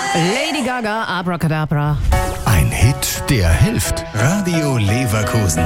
Lady Gaga, Abracadabra. Ein Hit, der hilft. Radio Leverkusen.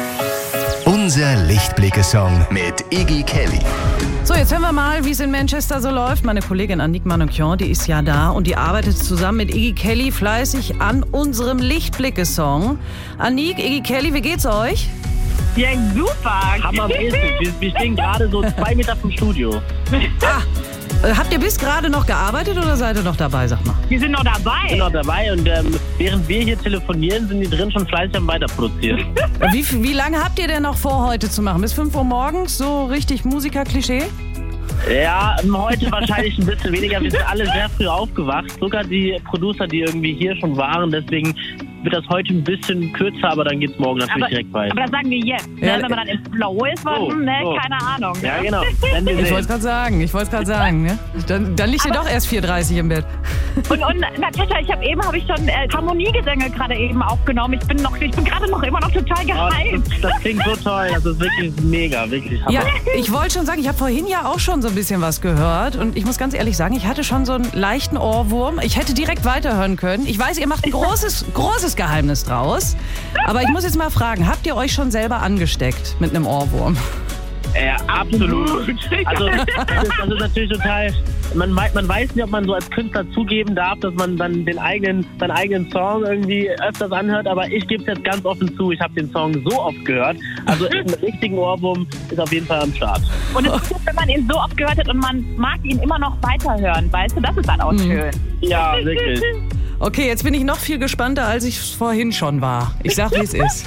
Unser Lichtblicke-Song mit Iggy Kelly. So, jetzt hören wir mal, wie es in Manchester so läuft. Meine Kollegin Annick Manoukian, die ist ja da und die arbeitet zusammen mit Iggy Kelly fleißig an unserem Lichtblicke-Song. Annick, Iggy Kelly, wie geht's euch? Ja, super. Hammermäßig. Wir stehen gerade so 2 Meter vom Studio. Habt ihr bis gerade noch gearbeitet oder seid ihr noch dabei, sag mal? Wir sind noch dabei. Ich bin noch dabei und während wir hier telefonieren, sind die drin schon fleißig am Weiterproduzieren. Wie lange habt ihr denn noch vor, heute zu machen? Bis 5 Uhr morgens? So richtig Musiker-Klischee? Ja, heute wahrscheinlich ein bisschen weniger. Wir sind alle sehr früh aufgewacht. Sogar die Producer, die irgendwie hier schon waren. Deswegen wird das heute ein bisschen kürzer, aber dann geht's morgen natürlich direkt weiter. Aber das sagen wir jetzt. Ja, Wenn man dann im Flow ist, keine Ahnung. Ja, genau. Ich wollte es gerade sagen. Ne? Dann liegt ihr doch erst 4:30 im Bett. Und Natascha, habe ich schon Harmoniegesänge gerade eben aufgenommen. Ich bin gerade noch immer noch total gehypt. Das klingt so toll. Das ist wirklich mega, wirklich Hammer. Ja, ich wollte schon sagen, ich habe vorhin ja auch schon so ein bisschen was gehört und ich muss ganz ehrlich sagen, ich hatte schon so einen leichten Ohrwurm. Ich hätte direkt weiterhören können. Ich weiß, ihr macht ein großes Geheimnis draus, aber ich muss jetzt mal fragen, habt ihr euch schon selber angesteckt mit einem Ohrwurm? Ja, absolut. Also das ist natürlich total. Man weiß nicht, ob man so als Künstler zugeben darf, dass man dann seinen eigenen Song irgendwie öfters anhört, aber ich gebe es jetzt ganz offen zu, ich habe den Song so oft gehört. Also einen richtigen Ohrwurm ist auf jeden Fall am Start. Und es ist gut, wenn man ihn so oft gehört hat und man mag ihn immer noch weiterhören, weißt du? Das ist dann auch schön. Ja, wirklich. Okay, jetzt bin ich noch viel gespannter, als ich vorhin schon war. Ich sag, wie es ist.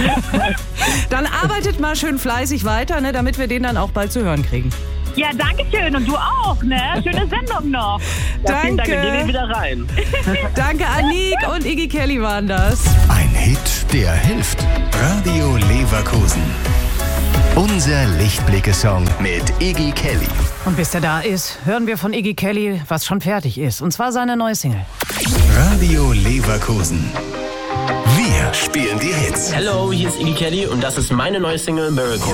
Dann arbeitet mal schön fleißig weiter, ne, damit wir den dann auch bald zu hören kriegen. Ja, danke schön. Und du auch, ne? Schöne Sendung noch. Ja, vielen Dank, Danke. geh wieder rein. Danke, Annick und Iggy Kelly waren das. Ein Hit, der hilft. Radio Leverkusen. Unser Lichtblicke-Song mit Iggy Kelly. Und bis der da ist, hören wir von Iggy Kelly, was schon fertig ist. Und zwar seine neue Single. Radio Leverkusen. Wir spielen die Hits. Hello, hier ist Iggy Kelly und das ist meine neue Single Miracle.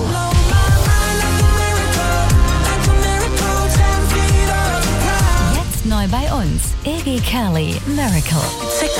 Jetzt neu bei uns, Iggy Kelly, Miracle.